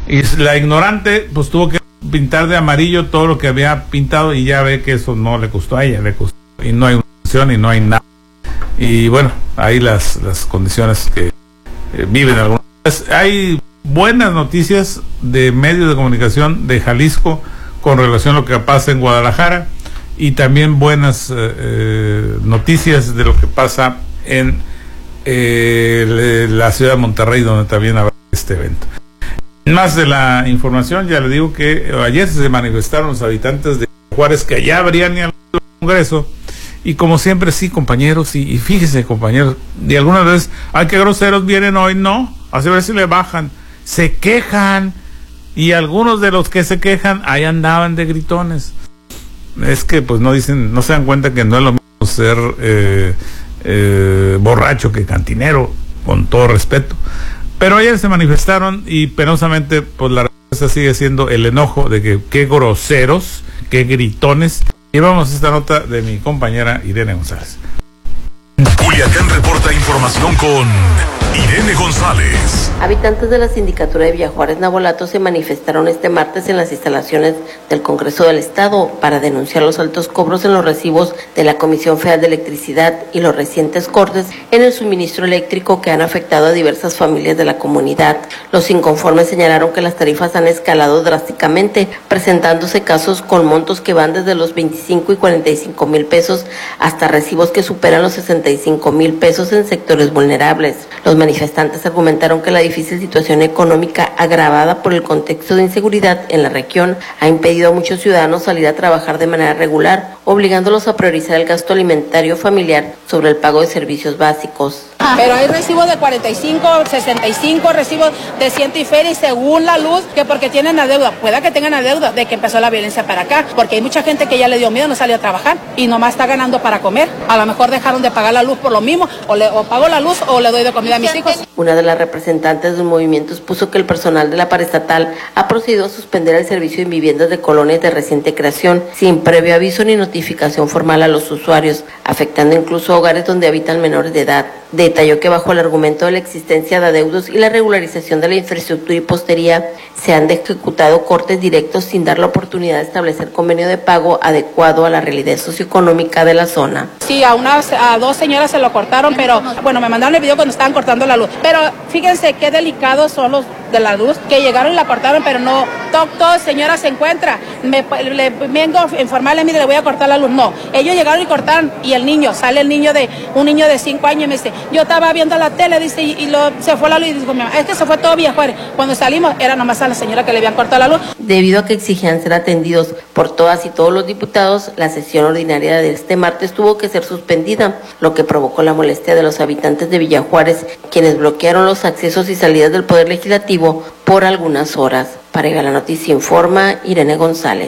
Y la ignorante pues tuvo que pintar de amarillo todo lo que había pintado y ya ve que eso no le costó a ella, le costó, y no hay función y no hay nada. Y bueno, ahí las condiciones que viven algunos. Hay buenas noticias de medios de comunicación de Jalisco con relación a lo que pasa en Guadalajara, y también buenas noticias de lo que pasa en la ciudad de Monterrey, donde también habrá este evento. Más de la información, ya le digo que ayer se manifestaron los habitantes de Juárez que allá habrían ido al Congreso, y como siempre, sí, compañeros, y fíjese, compañeros, y algunas veces, ay, qué groseros vienen hoy, no, a ver si le bajan, se quejan, y algunos de los que se quejan, ahí andaban de gritones. Es que pues no dicen, no se dan cuenta que no es lo mismo ser borracho que cantinero, con todo respeto. Pero ayer se manifestaron y penosamente pues la respuesta sigue siendo el enojo de que qué groseros, qué gritones. Y vamos a esta nota de mi compañera Irene González. Culiacán reporta información con Irene González. Habitantes de la sindicatura de Villajuárez Navolato se manifestaron este martes en las instalaciones del Congreso del Estado para denunciar los altos cobros en los recibos de la Comisión Federal de Electricidad y los recientes cortes en el suministro eléctrico que han afectado a diversas familias de la comunidad. Los inconformes señalaron que las tarifas han escalado drásticamente, presentándose casos con montos que van desde los 25 y 45 mil pesos hasta recibos que superan los 65 mil pesos en sectores vulnerables. Los manifestantes argumentaron que la difícil situación económica agravada por el contexto de inseguridad en la región ha impedido a muchos ciudadanos salir a trabajar de manera regular, obligándolos a priorizar el gasto alimentario familiar sobre el pago de servicios básicos. Pero hay recibos de 45, 65, recibos de 100 y feria, y según la luz, que porque tienen adeuda, pueda que tengan adeuda de que empezó la violencia para acá, porque hay mucha gente que ya le dio miedo, no salió a trabajar y nomás está ganando para comer. A lo mejor dejaron de pagar la luz por lo mismo, o pago la luz o le doy de comida a mis hijos. Una de las representantes del movimiento expuso que el personal de la paraestatal ha procedido a suspender el servicio en viviendas de colonias de reciente creación, sin previo aviso ni notificación formal a los usuarios, afectando incluso hogares donde habitan menores de edad. Detalló que bajo el argumento de la existencia de adeudos y la regularización de la infraestructura y postería, se han ejecutado cortes directos sin dar la oportunidad de establecer convenio de pago adecuado a la realidad socioeconómica de la zona. Sí, a dos señoras se lo cortaron, pero bueno, me mandaron el video cuando estaban cortando la luz. Pero fíjense qué delicados son los de la luz, que llegaron y la cortaron, pero no, toc, señora se encuentra, le vengo a informarle, mire, le voy a cortar la luz. No, ellos llegaron y cortaron, y el niño, sale un niño de 5 años y me dice, yo estaba viendo la tele, dice, se fue la luz, y dijo, es que se fue todo Villajuárez. Cuando salimos, era nomás a la señora que le habían cortado la luz. Debido a que exigían ser atendidos por todas y todos los diputados, la sesión ordinaria de este martes tuvo que ser suspendida, lo que provocó la molestia de los habitantes de Villajuárez, quienes bloquearon los accesos y salidas del Poder Legislativo por algunas horas. Para Viva la Noticia informa Irene González.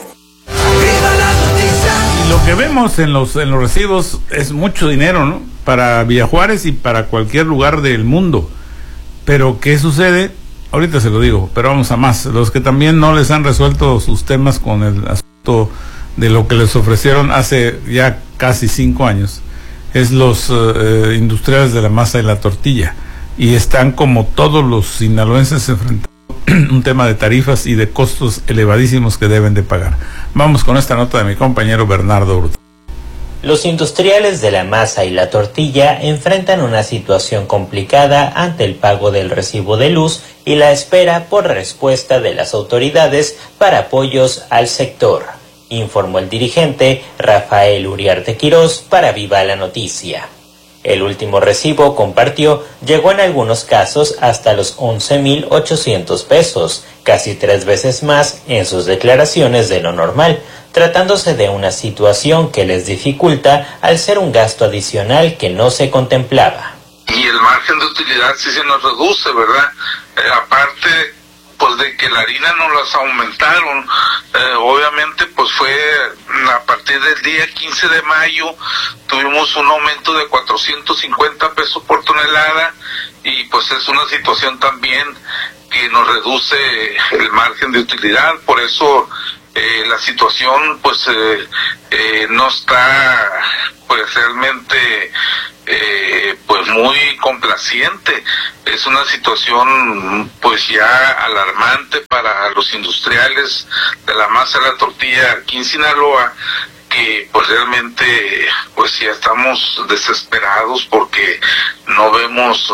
Lo que vemos en los recibos es mucho dinero, ¿no? Para Villajuárez y para cualquier lugar del mundo. Pero ¿qué sucede? Ahorita se lo digo, pero vamos a más. Los que también no les han resuelto sus temas con el asunto de lo que les ofrecieron hace ya casi 5 años, es los industriales de la masa y la tortilla. Y están como todos los sinaloenses enfrentando un tema de tarifas y de costos elevadísimos que deben de pagar. Vamos con esta nota de mi compañero Bernardo Hurtado. Los industriales de la masa y la tortilla enfrentan una situación complicada ante el pago del recibo de luz y la espera por respuesta de las autoridades para apoyos al sector, informó el dirigente Rafael Uriarte Quirós para Viva la Noticia. El último recibo, compartió, llegó en algunos casos hasta los 11,800 pesos, casi 3 veces más en sus declaraciones de lo normal, tratándose de una situación que les dificulta al ser un gasto adicional que no se contemplaba. Y el margen de utilidad sí se nos reduce, ¿verdad? Aparte, pues de que la harina no las aumentaron, obviamente pues fue a partir del día 15 de mayo, tuvimos un aumento de 450 pesos por tonelada, y pues es una situación también que nos reduce el margen de utilidad. Por eso la situación pues no está pues realmente pues muy complaciente. Es una situación pues ya alarmante para los industriales de la masa de la tortilla aquí en Sinaloa, que pues realmente pues ya estamos desesperados porque no vemos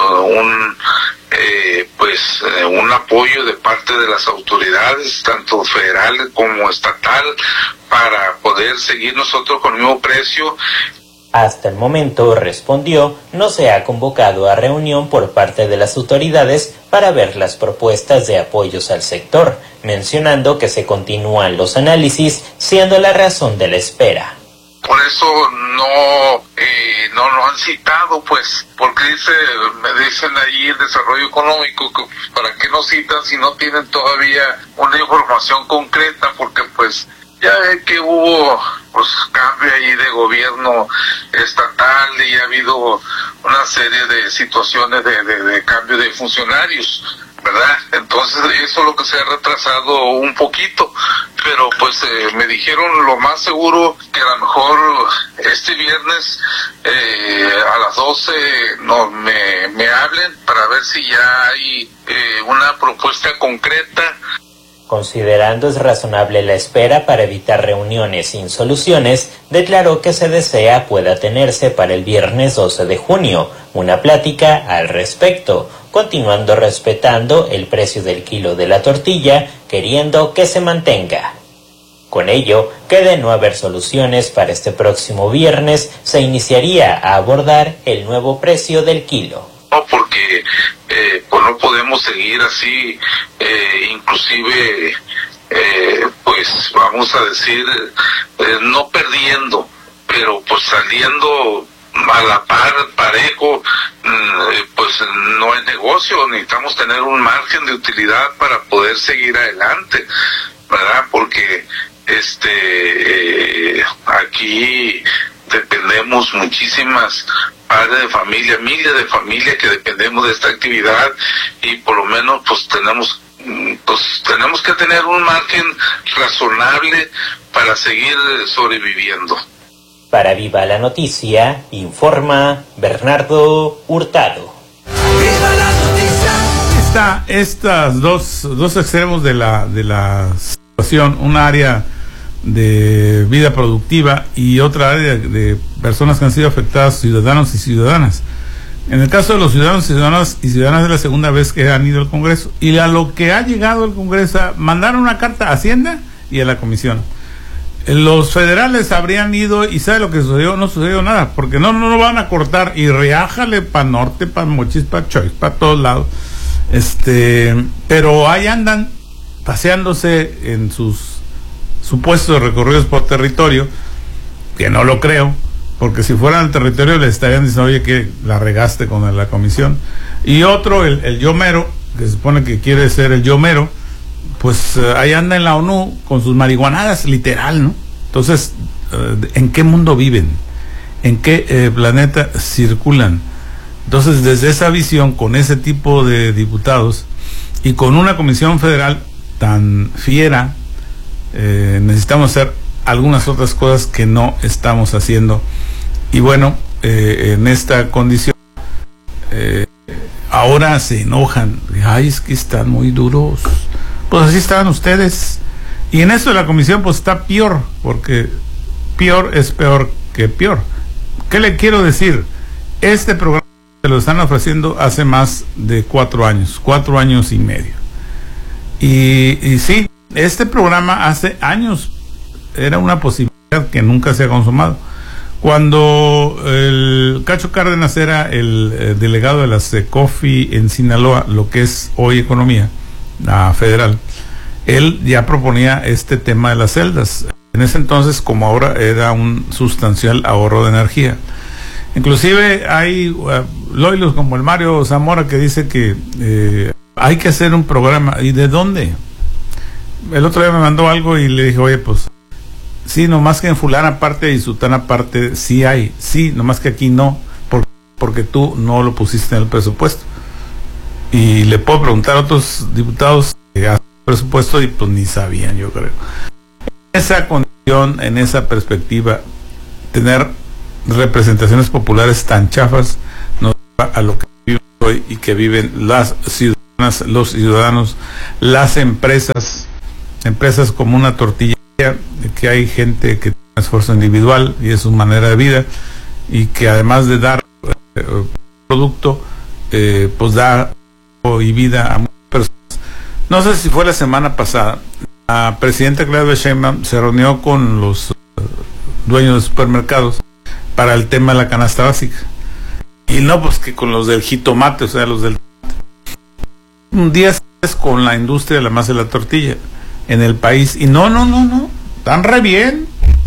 un apoyo de parte de las autoridades, tanto federales como estatal, para poder seguir nosotros con el mismo precio. Hasta el momento, respondió, no se ha convocado a reunión por parte de las autoridades para ver las propuestas de apoyos al sector, mencionando que se continúan los análisis, siendo la razón de la espera. Por eso no lo han citado, pues, porque me dicen ahí el desarrollo económico, que para qué no citan si no tienen todavía una información concreta, porque pues ya que hubo pues cambio ahí de gobierno estatal y ha habido una serie de situaciones de cambio de funcionarios, ¿verdad? Entonces eso es lo que se ha retrasado un poquito, pero pues me dijeron lo más seguro que a lo mejor este viernes a las 12 me hablen para ver si ya hay una propuesta concreta. Considerando es razonable la espera para evitar reuniones sin soluciones, declaró que se desea pueda tenerse para el viernes 12 de junio una plática al respecto, continuando respetando el precio del kilo de la tortilla, queriendo que se mantenga. Con ello, que de no haber soluciones para este próximo viernes, se iniciaría a abordar el nuevo precio del kilo. No, porque pues no podemos seguir así, inclusive pues vamos a decir no perdiendo, pero pues saliendo a la par, parejo, pues no es negocio. Necesitamos tener un margen de utilidad para poder seguir adelante, ¿verdad? Porque aquí dependemos muchísimas padres de familia, miles de familias que dependemos de esta actividad, y por lo menos pues tenemos que tener un margen razonable para seguir sobreviviendo. Para Viva la Noticia, informa Bernardo Hurtado. ¡Viva la noticia! Estas dos extremos de la situación, un área de vida productiva y otra área de personas que han sido afectadas, ciudadanos y ciudadanas. En el caso de los ciudadanos y ciudadanas, es la segunda vez que han ido al Congreso, y a lo que ha llegado el Congreso, mandaron una carta a Hacienda y a la Comisión. Los federales habrían ido, y ¿sabe lo que sucedió? No sucedió nada, porque no van a cortar, y reájale para norte, para Mochis, para Choix, para todos lados, pero ahí andan paseándose en sus supuestos recorridos por territorio, que no lo creo, porque si fueran al territorio le estarían diciendo, oye, que la regaste con la comisión. Y otro, el yo mero, que se supone que quiere ser el yo mero, pues ahí anda en la ONU con sus marihuanadas, literal, ¿no? Entonces, ¿en qué mundo viven? ¿En qué planeta circulan? Entonces, desde esa visión, con ese tipo de diputados y con una comisión federal tan fiera, necesitamos hacer algunas otras cosas que no estamos haciendo. Y bueno, en esta condición ahora se enojan, ay, es que están muy duros. Pues así estaban ustedes, y en esto de la comisión pues está peor, porque peor es peor que peor. ¿Qué le quiero decir? Este programa se lo están ofreciendo hace más de 4 años y medio, y sí, este programa hace años era una posibilidad que nunca se ha consumado. Cuando el Cacho Cárdenas era el delegado de la CECOFI en Sinaloa, lo que es hoy Economía, la federal, él ya proponía este tema de las celdas. En ese entonces, como ahora, era un sustancial ahorro de energía. Inclusive hay loilos como el Mario Zamora que dice que hay que hacer un programa. ¿Y de dónde? El otro día me mandó algo y le dije, oye, pues sí, nomás que en fulana parte y sutana parte sí hay, sí, nomás que aquí no, porque tú no lo pusiste en el presupuesto. Y le puedo preguntar a otros diputados que hacen presupuesto y pues ni sabían, yo creo. esa condición, en esa perspectiva, tener representaciones populares tan chafas nos lleva a lo que vivimos hoy y que viven las ciudadanas, los ciudadanos, las empresas como una tortilla, que hay gente que tiene un esfuerzo individual y es su manera de vida, y que además de dar producto, pues da y vida a muchas personas. No sé si fue la semana pasada, la presidenta Claudia Sheinbaum se reunió con los dueños de supermercados para el tema de la canasta básica, y no pues que con los del jitomate, o sea, los del un día con la industria de la masa y la tortilla en el país, y no, están re bien,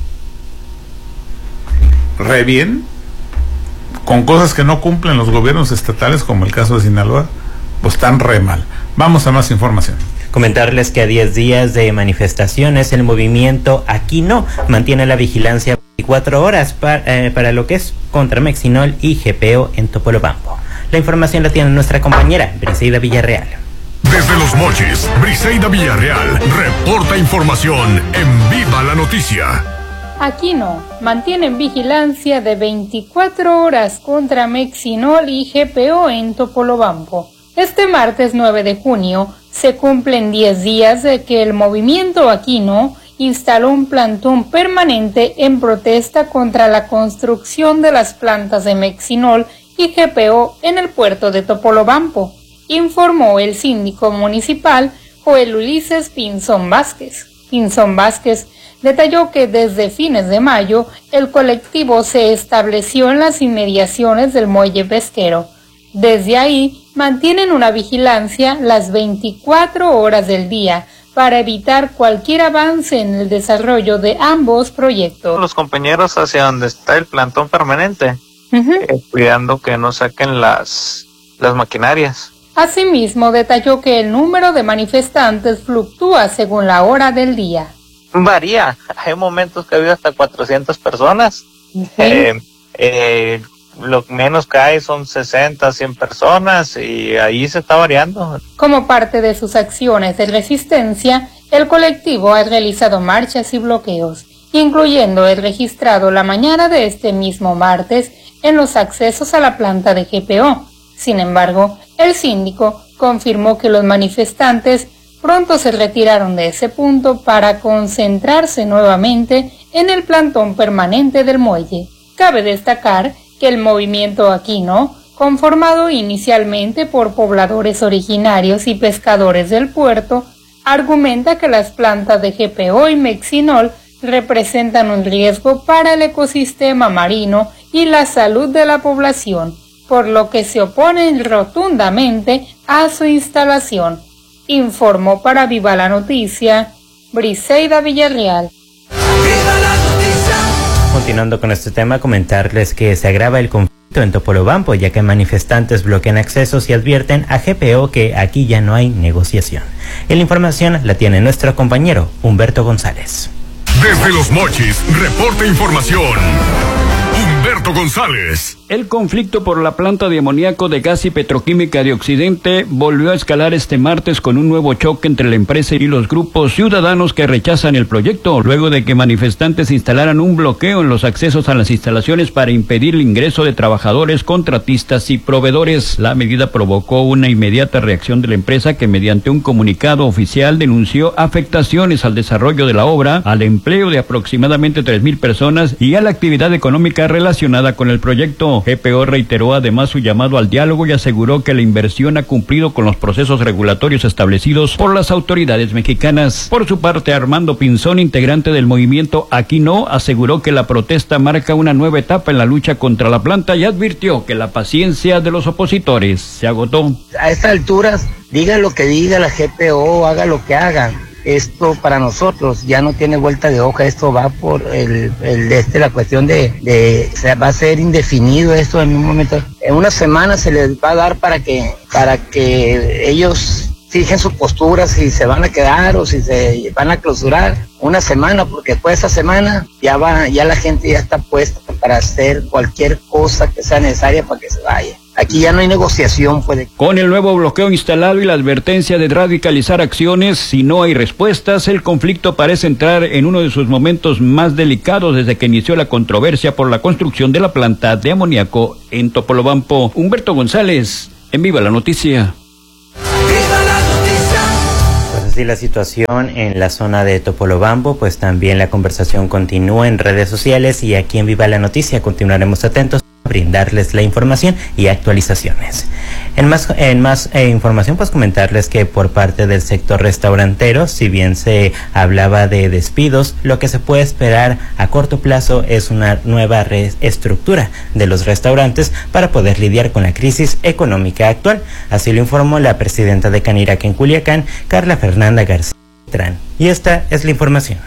con cosas que no cumplen los gobiernos estatales, como el caso de Sinaloa, pues están re mal. Vamos a más información. Comentarles que a 10 días de manifestaciones, el movimiento Aquí No mantiene la vigilancia 24 horas para lo que es contra Mexinol y GPO en Topolobampo. La información la tiene nuestra compañera Briseida Villarreal. Desde Los Mochis, Briseida Villarreal reporta información en Viva la Noticia. Aquí No mantienen vigilancia de 24 horas contra Mexinol y GPO en Topolobampo. Este martes 9 de junio se cumplen 10 días de que el movimiento Aquí No instaló un plantón permanente en protesta contra la construcción de las plantas de Mexinol y GPO en el puerto de Topolobampo, informó el síndico municipal Joel Ulises Pinzón Vázquez. Pinzón Vázquez detalló que desde fines de mayo el colectivo se estableció en las inmediaciones del muelle pesquero. Desde ahí mantienen una vigilancia las 24 horas del día para evitar cualquier avance en el desarrollo de ambos proyectos. Los compañeros hacia donde está el plantón permanente, cuidando que no saquen las maquinarias. Asimismo, detalló que el número de manifestantes fluctúa según la hora del día. Varía, hay momentos que ha habido hasta 400 personas. Lo menos que hay son 60, 100 personas y ahí se está variando. Como parte de sus acciones de resistencia, el colectivo ha realizado marchas y bloqueos, incluyendo el registrado la mañana de este mismo martes en los accesos a la planta de GPO. Sin embargo, el síndico confirmó que los manifestantes pronto se retiraron de ese punto para concentrarse nuevamente en el plantón permanente del muelle. Cabe destacar que el movimiento Aquí No, conformado inicialmente por pobladores originarios y pescadores del puerto, argumenta que las plantas de GPO y Mexinol representan un riesgo para el ecosistema marino y la salud de la población, por lo que se oponen rotundamente a su instalación, informó para Viva la Noticia, Briseida Villarreal. Continuando con este tema, comentarles que se agrava el conflicto en Topolobampo, ya que manifestantes bloquean accesos y advierten a GPO que aquí ya no hay negociación. Y la información la tiene nuestro compañero Humberto González. Desde Los Mochis, reporta información Humberto González. El conflicto por la planta de amoníaco de Gas y Petroquímica de Occidente volvió a escalar este martes con un nuevo choque entre la empresa y los grupos ciudadanos que rechazan el proyecto, luego de que manifestantes instalaran un bloqueo en los accesos a las instalaciones para impedir el ingreso de trabajadores, contratistas y proveedores. La medida provocó una inmediata reacción de la empresa, que mediante un comunicado oficial denunció afectaciones al desarrollo de la obra, al empleo de aproximadamente 3,000 personas y a la actividad económica relacionada con el proyecto. GPO reiteró además su llamado al diálogo y aseguró que la inversión ha cumplido con los procesos regulatorios establecidos por las autoridades mexicanas. Por su parte, Armando Pinzón, integrante del movimiento Aquí No, aseguró que la protesta marca una nueva etapa en la lucha contra la planta y advirtió que la paciencia de los opositores se agotó. A estas alturas, diga lo que diga la GPO, haga lo que haga. Esto para nosotros ya no tiene vuelta de hoja, esto va por la cuestión va a ser indefinido esto en un momento. En una semana se les va a dar para que ellos fijen su postura, si se van a quedar o si se van a clausurar. Una semana, porque después de esa semana ya la gente ya está puesta para hacer cualquier cosa que sea necesaria para que se vaya. Aquí ya no hay negociación, pues. Con el nuevo bloqueo instalado y la advertencia de radicalizar acciones si no hay respuestas, el conflicto parece entrar en uno de sus momentos más delicados desde que inició la controversia por la construcción de la planta de amoníaco en Topolobampo. Humberto González, en Viva la Noticia. Así la situación en la zona de Topolobampo, pues también la conversación continúa en redes sociales y aquí en Viva la Noticia continuaremos atentos a brindarles la información y actualizaciones. En más información, pues comentarles que por parte del sector restaurantero, si bien se hablaba de despidos, lo que se puede esperar a corto plazo es una nueva reestructura de los restaurantes para poder lidiar con la crisis económica actual. Así lo informó la presidenta de Canirac en Culiacán, Carla Fernanda García Beltrán. Y esta es la información.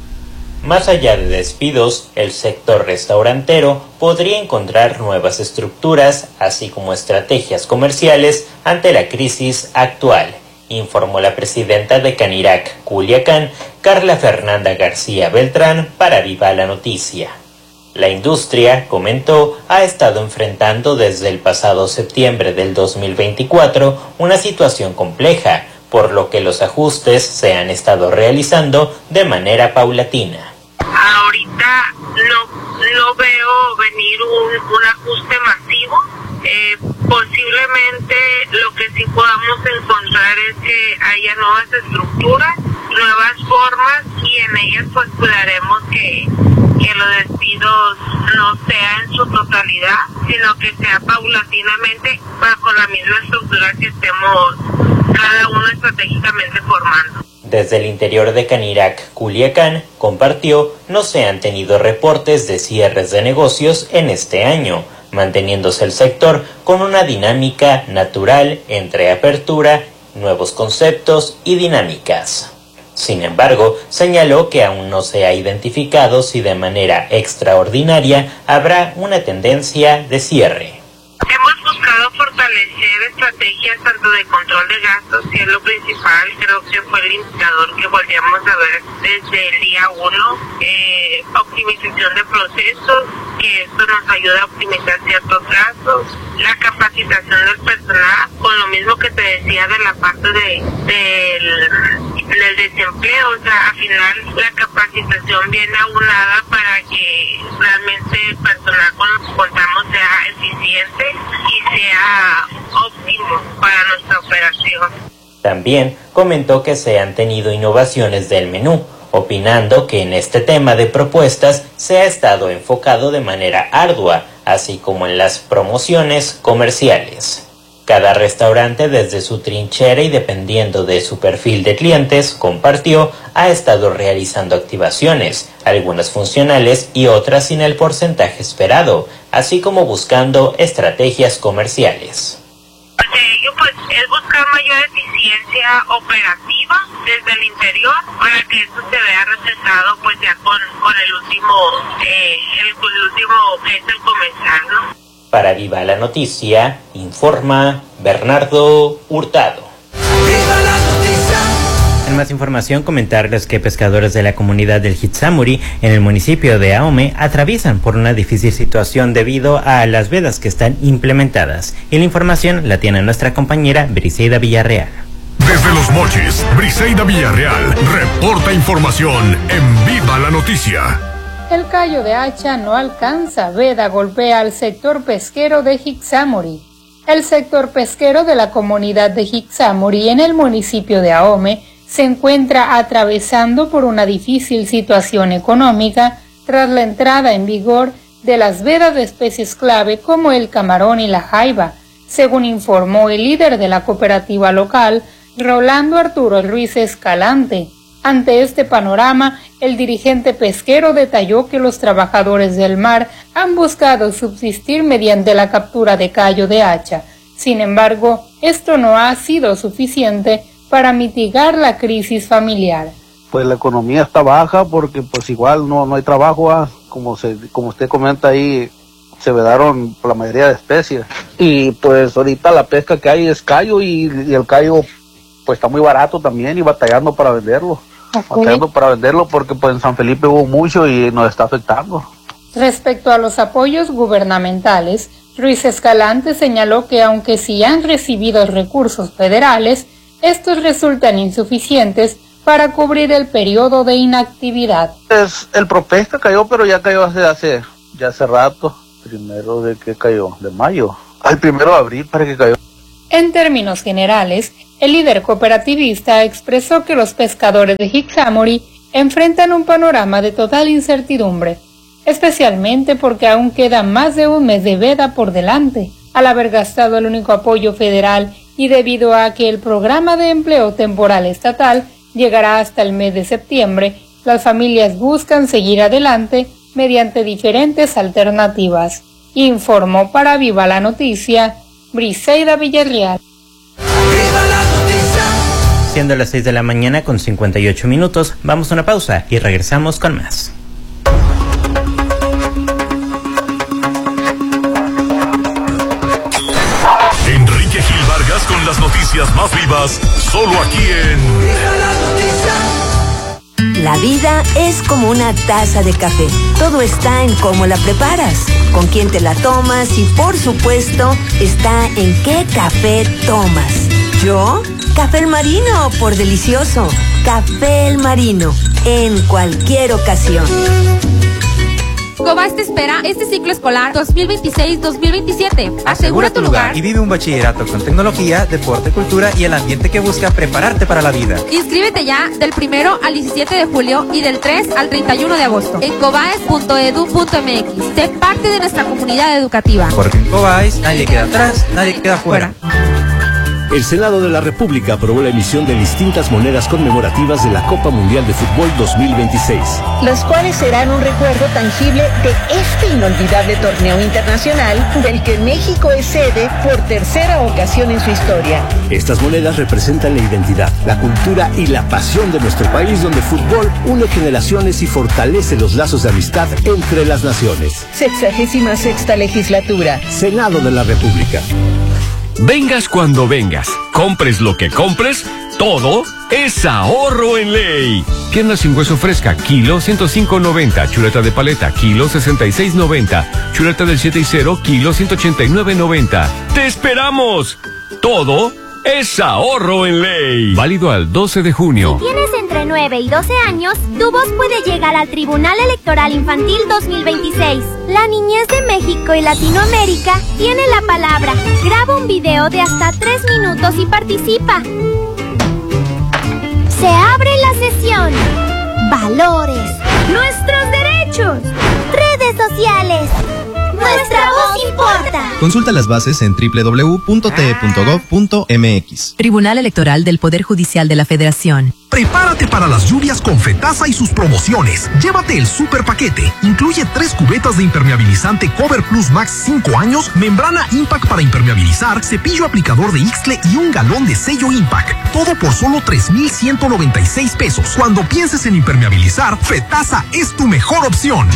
Más allá de despidos, el sector restaurantero podría encontrar nuevas estructuras, así como estrategias comerciales ante la crisis actual, informó la presidenta de Canirac Culiacán, Carla Fernanda García Beltrán, para Viva la Noticia. La industria, comentó, ha estado enfrentando desde el pasado septiembre del 2024 una situación compleja, por lo que los ajustes se han estado realizando de manera paulatina. Ahorita no veo venir un ajuste masivo. Posiblemente lo que sí podamos encontrar es que haya nuevas estructuras, nuevas formas, y en ellas pues cuidaremos que los despidos no sean en su totalidad, sino que sea paulatinamente bajo la misma estructura que estemos cada uno estratégicamente formando. Desde el interior de Canirac Culiacán, compartió, no se han tenido reportes de cierres de negocios en este año, manteniéndose el sector con una dinámica natural entre apertura, nuevos conceptos y dinámicas. Sin embargo, señaló que aún no se ha identificado si de manera extraordinaria habrá una tendencia de cierre. Hemos buscado fortalecer estrategias tanto de control de gastos, que es lo principal, creo que fue el indicador que volvíamos a ver desde el día 1, optimización de procesos, que esto nos ayuda a optimizar ciertos gastos, la capacitación del personal, con lo mismo que te decía de la parte del desempleo, o sea, al final la capacitación viene aunada para que realmente el personal con el que contamos sea eficiente y sea óptimo para nuestra operación. También comentó que se han tenido innovaciones del menú, opinando que en este tema de propuestas se ha estado enfocado de manera ardua, así como en las promociones comerciales. Cada restaurante desde su trinchera y dependiendo de su perfil de clientes, compartió, ha estado realizando activaciones, algunas funcionales y otras sin el porcentaje esperado, así como buscando estrategias comerciales. De ello, pues, es buscar mayor eficiencia operativa desde el interior para que esto se vea reflejado, pues, ya con el último que es el comenzar, ¿no? Para Viva la Noticia, informa Bernardo Hurtado. En más información, comentarles que pescadores de la comunidad del Hitsamuri, en el municipio de Ahome, atraviesan por una difícil situación debido a las vedas que están implementadas. Y la información la tiene nuestra compañera Briseida Villarreal. Desde Los Mochis, Briseida Villarreal reporta información en Viva la Noticia. El callo de hacha no alcanza, veda golpea al sector pesquero de Hitsamuri. El sector pesquero de la comunidad de Hitsamuri en el municipio de Ahome se encuentra atravesando por una difícil situación económica tras la entrada en vigor de las vedas de especies clave como el camarón y la jaiba, según informó el líder de la cooperativa local, Rolando Arturo Ruiz Escalante. Ante este panorama, el dirigente pesquero detalló que los trabajadores del mar han buscado subsistir mediante la captura de callo de hacha. Sin embargo, esto no ha sido suficiente para mitigar la crisis familiar. Pues la economía está baja porque pues igual no hay trabajo, como usted comenta ahí, se vedaron la mayoría de especies. Y pues ahorita la pesca que hay es callo y el callo pues está muy barato también y batallando para venderlo. Batallando para venderlo porque pues en San Felipe hubo mucho y nos está afectando. Respecto a los apoyos gubernamentales, Ruiz Escalante señaló que aunque sí han recibido recursos federales, estos resultan insuficientes para cubrir el periodo de inactividad. El Propesca cayó, pero ya cayó hace rato. Primero de que cayó, de mayo. Al 1 de abril para que cayó. En términos generales, el líder cooperativista expresó que los pescadores de Hicksamori enfrentan un panorama de total incertidumbre, especialmente porque aún queda más de un mes de veda por delante, al haber gastado el único apoyo federal y debido a que el programa de empleo temporal estatal llegará hasta el mes de septiembre. Las familias buscan seguir adelante mediante diferentes alternativas. Informó para Viva la Noticia, Briseida Villarreal. Siendo las 6 de la mañana con 58 minutos, vamos a una pausa y regresamos con más. Enrique Gil Vargas con las noticias más vivas, solo aquí en La vida es como una taza de café. Todo está en cómo la preparas, con quién te la tomas y, por supuesto, está en qué café tomas. ¿Yo? Café El Marino, por delicioso. Café El Marino, en cualquier ocasión. Cobas te espera este ciclo escolar 2026-2027. Asegura tu lugar y vive un bachillerato con tecnología, deporte, cultura y el ambiente que busca prepararte para la vida. Inscríbete ya del 1 al 17 de julio y del 3 al 31 de agosto en cobaes.edu.mx. Sé parte de nuestra comunidad educativa. Porque en Cobáez nadie queda atrás, nadie queda fuera. El Senado de la República aprobó la emisión de distintas monedas conmemorativas de la Copa Mundial de Fútbol 2026. Los cuales serán un recuerdo tangible de este inolvidable torneo internacional del que México es sede por tercera ocasión en su historia. Estas monedas representan la identidad, la cultura y la pasión de nuestro país, donde el fútbol une generaciones y fortalece los lazos de amistad entre las naciones. 66ª legislatura. Senado de la República. Vengas cuando vengas, compres lo que compres, todo es ahorro en ley. Pierna sin hueso fresca, kilo 105.90. Chuleta de paleta, kilo 66.90. Chuleta del 7 y 0, kilo 189.90. ¡Te esperamos! Todo es ahorro en ley. Válido al 12 de junio. Si tienes entre 9 y 12 años, tu voz puede llegar al Tribunal Electoral Infantil 2026. La niñez de México y Latinoamérica tiene la palabra. Graba un video de hasta 3 minutos y participa. Se abre la sesión. Valores. Nuestros derechos. Redes sociales. Nuestra voz importa. Consulta las bases en www.te.gov.mx. Tribunal Electoral del Poder Judicial de la Federación. Prepárate para las lluvias con Fetasa y sus promociones. Llévate el super paquete. Incluye 3 cubetas de impermeabilizante Cover Plus Max 5 años, membrana Impact para impermeabilizar, cepillo aplicador de Ixtle y un galón de sello Impact. Todo por solo 3,196 pesos. Cuando pienses en impermeabilizar, Fetasa es tu mejor opción.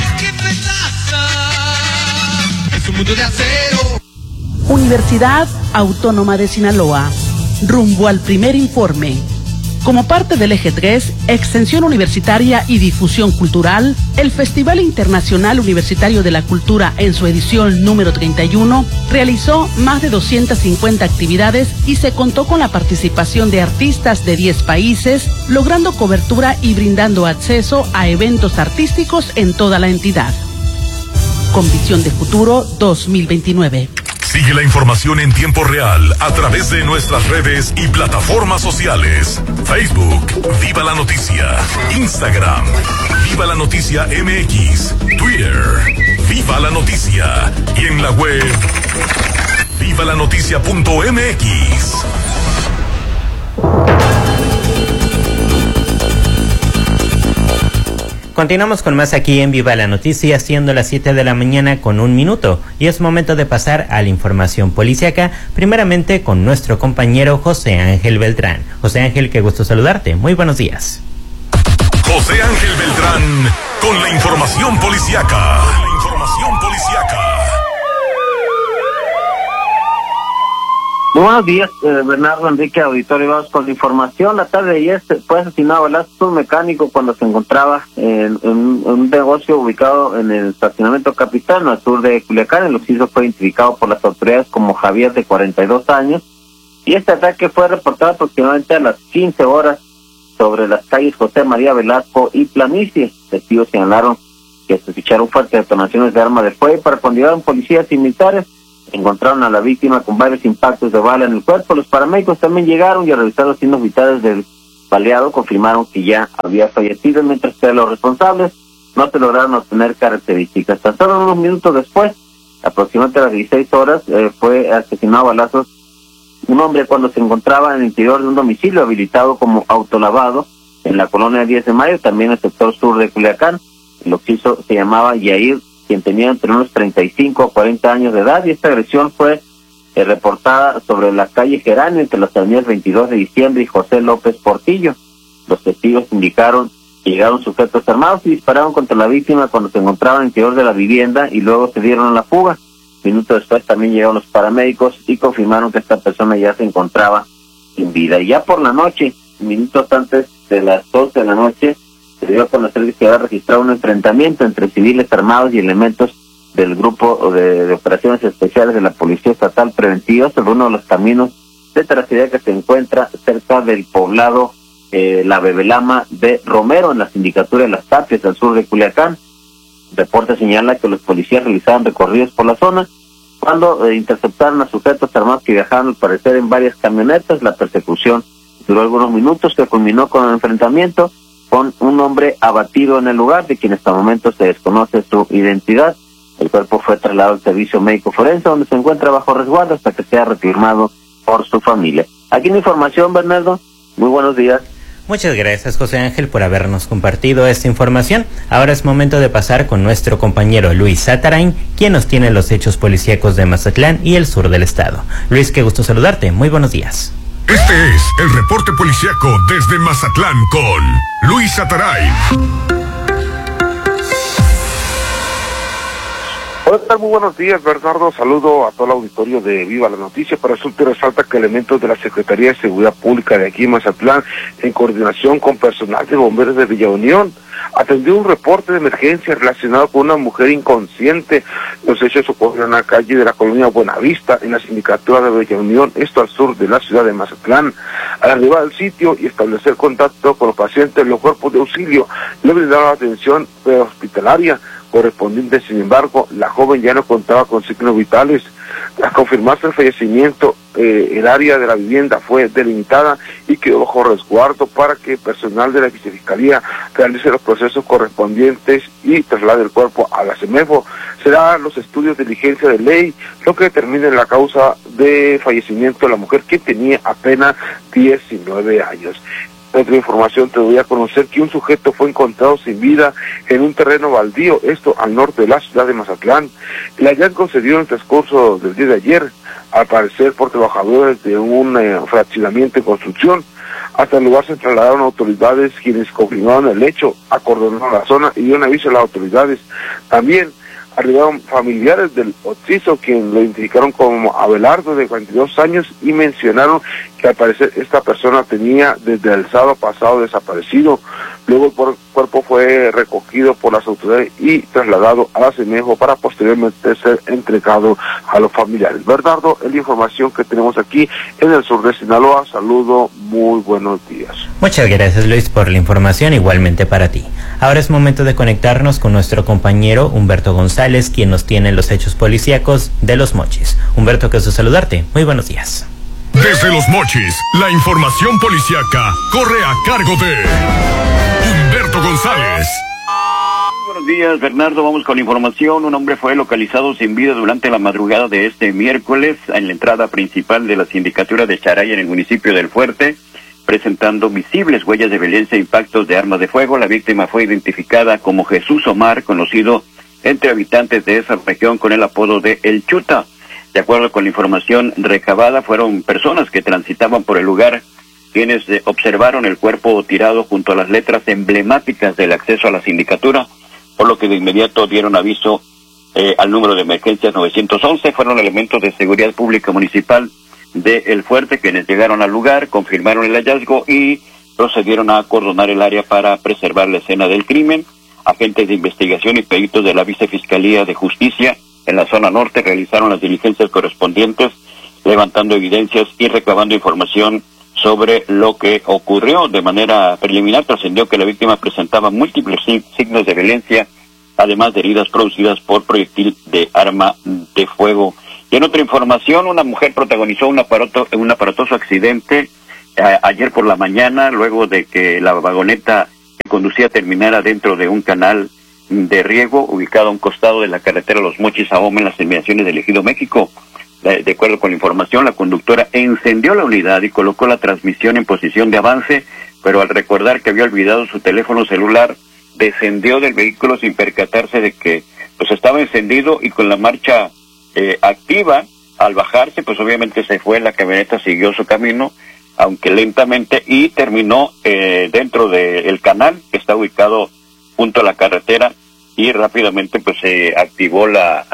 Es un mundo de acero. Universidad Autónoma de Sinaloa. Rumbo al primer informe. Como parte del Eje 3, Extensión Universitaria y Difusión Cultural, el Festival Internacional Universitario de la Cultura en su edición número 31 realizó más de 250 actividades y se contó con la participación de artistas de 10 países, logrando cobertura y brindando acceso a eventos artísticos en toda la entidad. Con Visión de Futuro 2029. Sigue la información en tiempo real a través de nuestras redes y plataformas sociales. Facebook, Viva la Noticia. Instagram, Viva la Noticia MX. Twitter, Viva la Noticia. Y en la web, vivalanoticia.mx. Continuamos con más aquí en Viva la Noticia, siendo las 7 de la mañana con 1 minuto, y es momento de pasar a la información policíaca, primeramente con nuestro compañero José Ángel Beltrán. José Ángel, qué gusto saludarte, muy buenos días. José Ángel Beltrán con la información policíaca. Buenos días, Bernardo Enrique Auditorio. Vamos con la información. La tarde de ayer fue asesinado a balazos un mecánico cuando se encontraba en un negocio ubicado en el estacionamiento Capitán, al sur de Culiacán. El occiso fue identificado por las autoridades como Javier, de 42 años. Y este ataque fue reportado aproximadamente a las 15 horas sobre las calles José María Velasco y Planicie. Testigos señalaron que se escucharon fuertes detonaciones de arma de fuego. Para cuando llegaron policías y militares, encontraron a la víctima con varios impactos de bala en el cuerpo. Los paramédicos también llegaron y al revisar los signos vitales del baleado confirmaron que ya había fallecido, mientras que los responsables no se lograron obtener características. Tan solo unos minutos después, aproximadamente a las 16 horas, fue asesinado a balazos un hombre cuando se encontraba en el interior de un domicilio habilitado como autolavado en la colonia 10 de Mayo, también en el sector sur de Culiacán. El occiso se llamaba Yair, quien tenía entre unos 35 a 40 años de edad, y esta agresión fue reportada sobre la calle Geranio, entre las avenidas 22 de diciembre y José López Portillo. Los testigos indicaron que llegaron sujetos armados y dispararon contra la víctima cuando se encontraba en el interior de la vivienda y luego se dieron a la fuga. Minutos después también llegaron los paramédicos y confirmaron que esta persona ya se encontraba sin vida. Y ya por la noche, minutos antes de las 12 de la noche, se dio a conocer que se había registrado un enfrentamiento entre civiles armados y elementos del grupo de operaciones especiales de la Policía Estatal Preventiva sobre uno de los caminos de traslado que se encuentra cerca del poblado La Bebelama de Romero, en la sindicatura de Las Tapias, al sur de Culiacán. El reporte señala que los policías realizaban recorridos por la zona cuando interceptaron a sujetos armados que viajaban al parecer en varias camionetas. La persecución duró algunos minutos, que culminó con el enfrentamiento con un hombre abatido en el lugar, de quien hasta el momento se desconoce su identidad. El cuerpo fue trasladado al servicio médico forense, donde se encuentra bajo resguardo hasta que sea reafirmado por su familia. Aquí la información, Bernardo. Muy buenos días. Muchas gracias, José Ángel, por habernos compartido esta información. Ahora es momento de pasar con nuestro compañero Luis Satarain, quien nos tiene los hechos policíacos de Mazatlán y el sur del estado. Luis, qué gusto saludarte. Muy buenos días. Este es el reporte policíaco desde Mazatlán con Luis Satarain. Hola, ¿qué tal? Muy buenos días, Bernardo. Saludo a todo el auditorio de Viva la Noticia. Para eso te resalta que elementos de la Secretaría de Seguridad Pública de aquí en Mazatlán, en coordinación con personal de bomberos de Villa Unión, atendió un reporte de emergencia relacionado con una mujer inconsciente. Los hechos ocurrieron en la calle de la colonia Buenavista, en la sindicatura de Villa Unión, esto al sur de la ciudad de Mazatlán. Al arribar al sitio y establecer contacto con los pacientes, los cuerpos de auxilio le brindaron atención hospitalaria correspondiente. Sin embargo, la joven ya no contaba con signos vitales. Tras confirmarse el fallecimiento, el área de la vivienda fue delimitada y quedó bajo resguardo para que el personal de la Vicefiscalía realice los procesos correspondientes y traslade el cuerpo a la CEMEFO. Serán los estudios de diligencia de ley lo que determine la causa de fallecimiento de la mujer, que tenía apenas 19 años. Otra información, te doy a conocer que un sujeto fue encontrado sin vida en un terreno baldío, esto al norte de la ciudad de Mazatlán. El hallazgo se dio en el transcurso del día de ayer, al parecer por trabajadores de un fraccionamiento en construcción. Hasta el lugar se trasladaron autoridades, quienes confirmaron el hecho, acordonaron la zona y dieron aviso a las autoridades. También arribaron familiares del occiso, quien lo identificaron como Abelardo, de 42 años, y mencionaron que al parecer esta persona tenía desde el sábado pasado desaparecido. Luego el cuerpo fue recogido por las autoridades y trasladado a la CEMEFO para posteriormente ser entregado a los familiares. Bernardo, es la información que tenemos aquí en el sur de Sinaloa. Saludo, muy buenos días. Muchas gracias, Luis, por la información, igualmente para ti. Ahora es momento de conectarnos con nuestro compañero Humberto González, quien nos tiene los hechos policíacos de Los Mochis. Humberto, qué gusto saludarte. Muy buenos días. Desde Los Mochis, la información policíaca corre a cargo de Humberto González. Buenos días, Bernardo. Vamos con la información. Un hombre fue localizado sin vida durante la madrugada de este miércoles en la entrada principal de la sindicatura de Charay, en el municipio del Fuerte, presentando visibles huellas de violencia e impactos de armas de fuego. La víctima fue identificada como Jesús Omar, conocido entre habitantes de esa región con el apodo de El Chuta. De acuerdo con la información recabada, fueron personas que transitaban por el lugar quienes observaron el cuerpo tirado junto a las letras emblemáticas del acceso a la sindicatura, por lo que de inmediato dieron aviso al número de emergencias 911. Fueron elementos de seguridad pública municipal de El Fuerte, quienes llegaron al lugar, confirmaron el hallazgo y procedieron a acordonar el área para preservar la escena del crimen. Agentes de investigación y peritos de la Vicefiscalía de Justicia en la zona norte realizaron las diligencias correspondientes, levantando evidencias y recabando información sobre lo que ocurrió. De manera preliminar trascendió que la víctima presentaba múltiples signos de violencia, además de heridas producidas por proyectil de arma de fuego. Y en otra información, una mujer protagonizó un aparatoso accidente ayer por la mañana, luego de que la vagoneta que conducía terminara dentro de un canal de riego ubicado a un costado de la carretera Los Mochis a Ahome en las inmediaciones del Ejido México. De acuerdo con la información, la conductora encendió la unidad y colocó la transmisión en posición de avance, pero al recordar que había olvidado su teléfono celular, descendió del vehículo sin percatarse de que pues estaba encendido y con la marcha activa. Al bajarse, pues obviamente se fue, la camioneta siguió su camino, aunque lentamente, y terminó dentro del canal que está ubicado junto a la carretera, y rápidamente pues se activó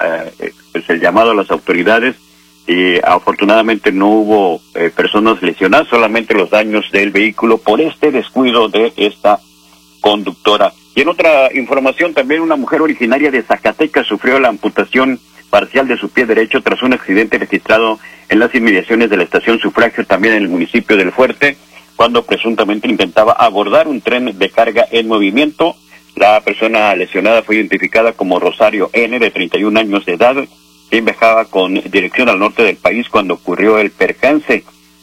el llamado a las autoridades. Y afortunadamente no hubo personas lesionadas, solamente los daños del vehículo por este descuido de esta conductora. Y en otra información, también una mujer originaria de Zacatecas sufrió la amputación parcial de su pie derecho tras un accidente registrado en las inmediaciones de la estación Sufragio, también en el municipio del Fuerte, cuando presuntamente intentaba abordar un tren de carga en movimiento. La persona lesionada fue identificada como Rosario N., de 31 años de edad, quien viajaba con dirección al norte del país cuando ocurrió el percance.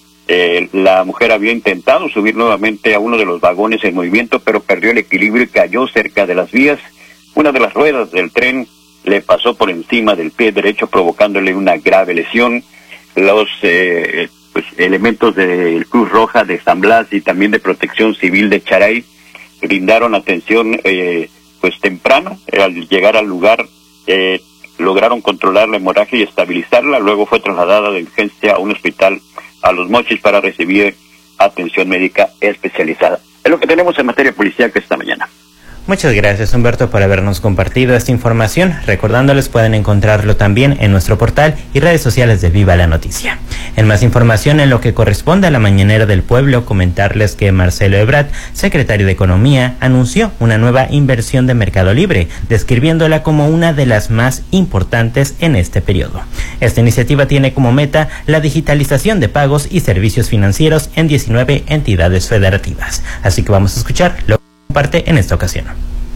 La mujer había intentado subir nuevamente a uno de los vagones en movimiento, pero perdió el equilibrio y cayó cerca de las vías. Una de las ruedas del tren le pasó por encima del pie derecho, provocándole una grave lesión. Los elementos del Cruz Roja de San Blas y también de Protección Civil de Charay brindaron atención temprano. Al llegar al lugar lograron controlar la hemorragia y estabilizarla. Luego fue trasladada de urgencia a un hospital a Los Mochis para recibir atención médica especializada. Es lo que tenemos en materia policíaca esta mañana. Muchas gracias, Humberto, por habernos compartido esta información. Recordándoles, pueden encontrarlo también en nuestro portal y redes sociales de Viva la Noticia. En más información, en lo que corresponde a la Mañanera del Pueblo, comentarles que Marcelo Ebrard, secretario de Economía, anunció una nueva inversión de Mercado Libre, describiéndola como una de las más importantes en este periodo. Esta iniciativa tiene como meta la digitalización de pagos y servicios financieros en 19 entidades federativas. Así que vamos a escuchar lo que comparte en esta ocasión.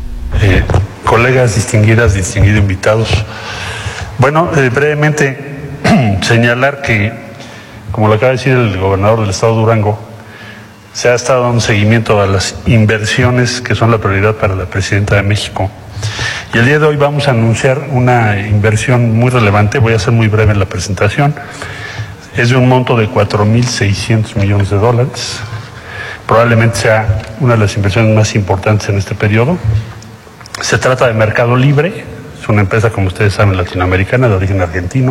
Colegas distinguidos invitados, brevemente señalar que, como lo acaba de decir el gobernador del estado de Durango, se ha estado dando seguimiento a las inversiones que son la prioridad para la presidenta de México. Y el día de hoy vamos a anunciar una inversión muy relevante. Voy a ser muy breve en la presentación. Es de un monto de $4,600 millones. Probablemente sea una de las inversiones más importantes en este periodo. Se trata de Mercado Libre, es una empresa, como ustedes saben, latinoamericana, de origen argentino.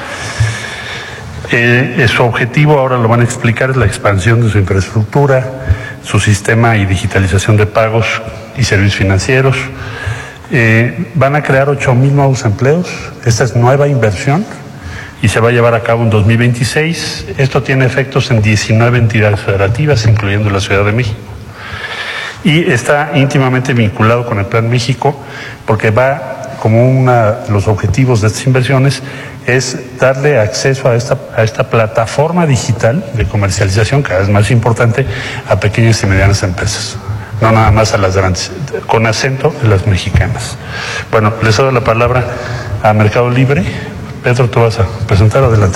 Su objetivo, ahora lo van a explicar, es la expansión de su infraestructura, su sistema y digitalización de pagos y servicios financieros. Van a crear 8,000 nuevos empleos. Esta es nueva inversión y se va a llevar a cabo en 2026. Esto tiene efectos en 19 entidades federativas, incluyendo la Ciudad de México. Y está íntimamente vinculado con el Plan México, porque va como los objetivos de estas inversiones es darle acceso a esta plataforma digital de comercialización, cada vez más importante, a pequeñas y medianas empresas. No nada más a las grandes, con acento en las mexicanas. Bueno, les doy la palabra a Mercado Libre. Pedro, tú vas a presentar, adelante.